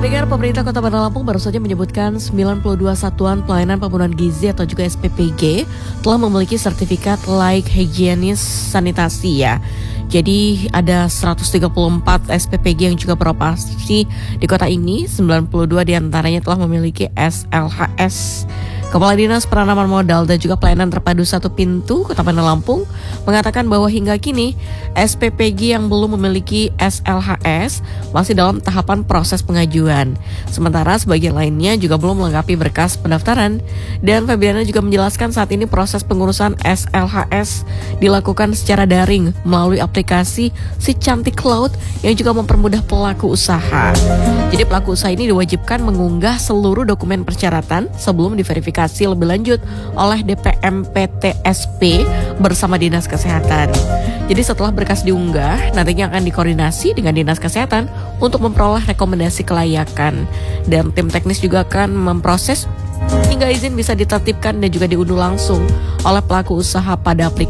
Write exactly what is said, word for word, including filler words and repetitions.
Pendengar, pemerintah Kota Bandar Lampung baru saja menyebutkan sembilan puluh dua satuan pelayanan pembunuhan gizi atau juga S P P G telah memiliki sertifikat layak higienis sanitasi ya. Jadi ada seratus tiga puluh empat S P P G yang juga beroperasi di kota ini, sembilan puluh dua diantaranya telah memiliki S L H S. Kepala Dinas Penanaman Modal dan juga Pelayanan Terpadu Satu Pintu Kota Bandar Lampung mengatakan bahwa hingga kini S P P G yang belum memiliki S L H S masih dalam tahapan proses pengajuan. Sementara sebagian lainnya juga belum melengkapi berkas pendaftaran. Dan Febriana juga menjelaskan saat ini proses pengurusan S L H S dilakukan secara daring melalui aplikasi Si Cantik Cloud yang juga mempermudah pelaku usaha. Jadi pelaku usaha ini diwajibkan mengunggah seluruh dokumen persyaratan sebelum diverifikasi lebih lanjut oleh D P M P T S P bersama Dinas Kesehatan. Jadi setelah berkas diunggah, nantinya akan dikoordinasi dengan Dinas Kesehatan untuk memperoleh rekomendasi kelayakan. Dan tim teknis juga akan memproses hingga izin bisa ditertibkan dan juga diunduh langsung oleh pelaku usaha pada aplikasi